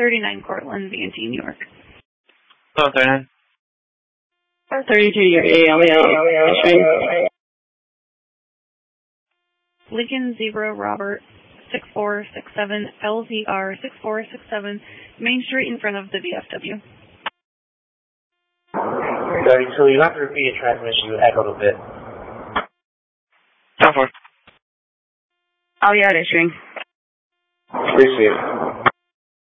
39 Cortland, V&T, New York. Oh, 39. 32 New York. Lincoln Zebra Robert 6467 LZR 6467 Main Street in front of the VFW. So you have to repeat your transmission. You echoed a bit. 10-4. Oh, yeah, issuing. Appreciate it.